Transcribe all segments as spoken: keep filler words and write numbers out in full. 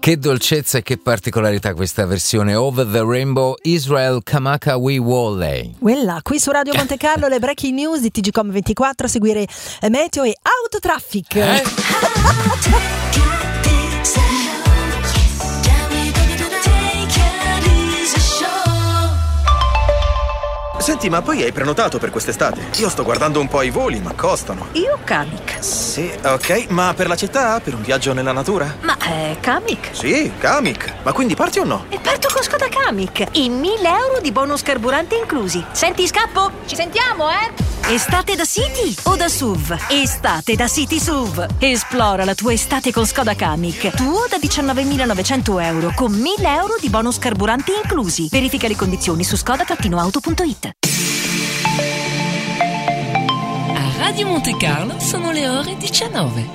Che dolcezza e che particolarità questa versione Over the Rainbow Israel Kamaka We Wally. Quella, qui su Radio Monte Carlo le breaking news di T G Com ventiquattro, a seguire Meteo e Autotraffic. Eh? Senti, ma poi hai prenotato per quest'estate? Io sto guardando un po' i voli, ma costano. Io Kamiq. Sì, ok, ma per la città? Per un viaggio nella natura? Ma è Kamiq? Sì, Kamiq. Ma quindi parti o no? E parto con Skoda Kamiq. I mille euro di bonus carburante inclusi. Senti, scappo? Ci sentiamo, eh? Estate da City o da S U V? Estate da City S U V. Esplora la tua estate con Skoda Kamiq. Tuo da diciannovemilanovecento euro con mille euro di bonus carburante inclusi. Verifica le condizioni su skoda auto punto it. A Radio Monte Carlo sono le ore diciannove.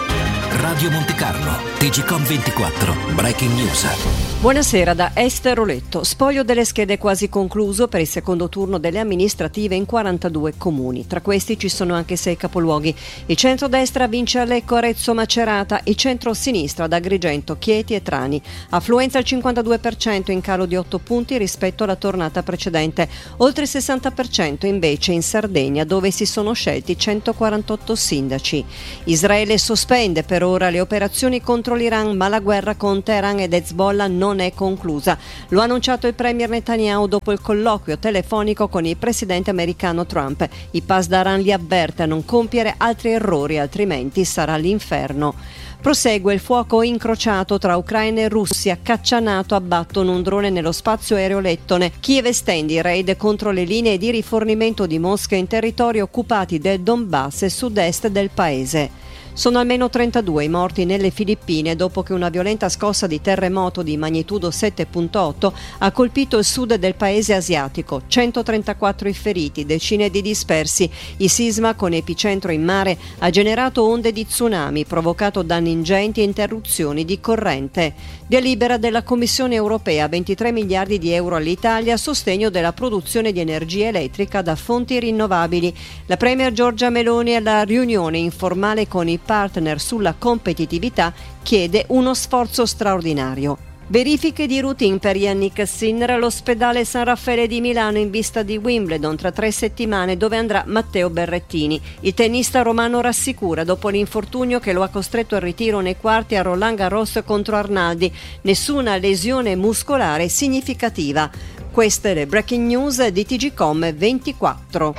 Radio Monte Carlo, T G Com ventiquattro, Breaking News. Buonasera da Esther Roletto. Spoglio delle schede quasi concluso per il secondo turno delle amministrative in quarantadue comuni. Tra questi ci sono anche sei capoluoghi. Il centrodestra vince a Lecco, Arezzo, Macerata, il centro-sinistra ad Agrigento, Chieti e Trani. Affluenza al cinquantadue per cento, in calo di otto punti rispetto alla tornata precedente. Oltre il sessanta per cento invece in Sardegna, dove si sono scelti centoquarantotto sindaci. Israele sospende per ora le operazioni contro l'Iran, ma la guerra con Teheran ed Hezbollah non è conclusa. Lo ha annunciato il premier Netanyahu dopo il colloquio telefonico con il presidente americano Trump. I Pasdaran li avverte a non compiere altri errori, altrimenti sarà l'inferno. Prosegue il fuoco incrociato tra Ucraina e Russia. Caccia NATO abbattono un drone nello spazio aereo lettone. Kiev estende i raid contro le linee di rifornimento di Mosca in territori occupati del Donbass e sud-est del paese. Sono almeno trentadue i morti nelle Filippine dopo che una violenta scossa di terremoto di magnitudo sette virgola otto ha colpito il sud del paese asiatico. centotrentaquattro i feriti, decine di dispersi. Il sisma, con epicentro in mare, ha generato onde di tsunami, provocato danni ingenti e interruzioni di corrente. Delibera della Commissione europea, ventitré miliardi di euro all'Italia a sostegno della produzione di energia elettrica da fonti rinnovabili. La premier Giorgia Meloni alla riunione informale con i partner sulla competitività chiede uno sforzo straordinario. Verifiche di routine per Yannick Sinner all'ospedale San Raffaele di Milano in vista di Wimbledon tra tre settimane, dove andrà Matteo Berrettini. Il tennista romano rassicura dopo l'infortunio che lo ha costretto al ritiro nei quarti a Roland Garros contro Arnaldi. Nessuna lesione muscolare significativa. Queste le breaking news di T G Com ventiquattro.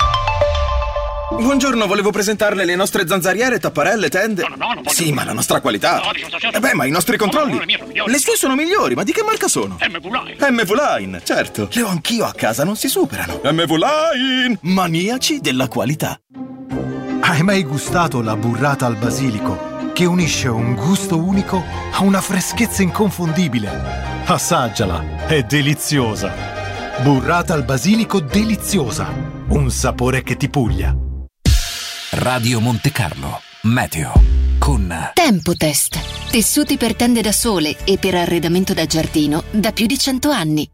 Buongiorno, volevo presentarle le nostre zanzariere, tapparelle, tende. No, no, no, non voglio. Sì, ma la nostra qualità. No, dico, certo. Eh beh, ma i nostri controlli. No, no, le mie sono migliori. Le sue sono migliori, ma di che marca sono? M V Line. M V Line, certo. Le ho anch'io a casa, non si superano. M V Line, maniaci della qualità. Hai mai gustato la burrata al basilico, che unisce un gusto unico a una freschezza inconfondibile? Assaggiala, è deliziosa. Burrata al basilico deliziosa, un sapore che ti puglia. Radio Monte Carlo, Meteo, con Tempotest. Tessuti per tende da sole e per arredamento da giardino da più di cento anni.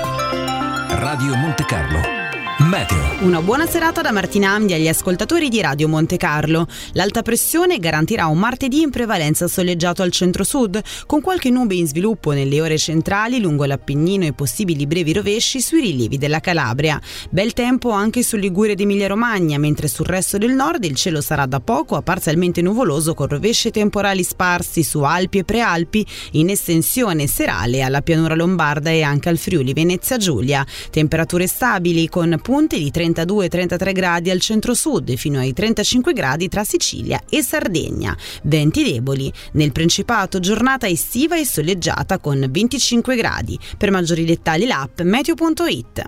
Radio Monte Carlo, Meteo. Una buona serata da Martina Amdi agli ascoltatori di Radio Monte Carlo. L'alta pressione garantirà un martedì in prevalenza soleggiato al centro-sud, con qualche nube in sviluppo nelle ore centrali lungo l'Appennino e possibili brevi rovesci sui rilievi della Calabria. Bel tempo anche sul Liguria ed Emilia-Romagna, mentre sul resto del nord il cielo sarà da poco a parzialmente nuvoloso con rovesci temporali sparsi su Alpi e Prealpi, in estensione serale alla pianura lombarda e anche al Friuli Venezia Giulia. Temperature stabili con punti di trentadue trentatré gradi al centro-sud fino ai trentacinque gradi tra Sicilia e Sardegna. Venti deboli. Nel Principato giornata estiva e soleggiata con venticinque gradi. Per maggiori dettagli l'app meteo punto it.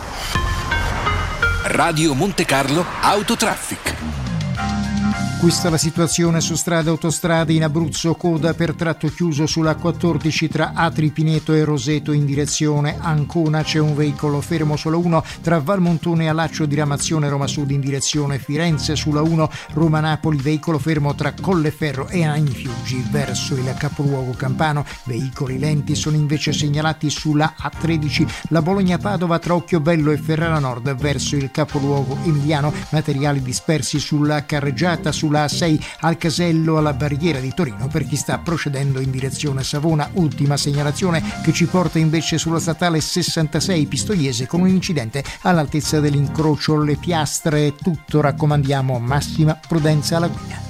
Radio Monte Carlo Autotraffic. Questa è la situazione su strade e autostrade in Abruzzo, coda per tratto chiuso sulla quattordici tra Atri Pineto e Roseto in direzione Ancona, c'è un veicolo fermo sulla uno tra Valmontone e Alaccio Diramazione Roma Sud in direzione Firenze, sulla uno Roma Napoli veicolo fermo tra Colleferro e Agnifiuggi verso il capoluogo campano, veicoli lenti sono invece segnalati sulla A tredici la Bologna Padova tra Occhiobello e Ferrara Nord verso il capoluogo emiliano, materiali dispersi sulla carreggiata sulla sulla A sei al casello alla barriera di Torino per chi sta procedendo in direzione Savona. Ultima segnalazione che ci porta invece sulla statale sessantasei Pistoiese con un incidente all'altezza dell'incrocio Le Piastre. Tutto, raccomandiamo massima prudenza alla guida.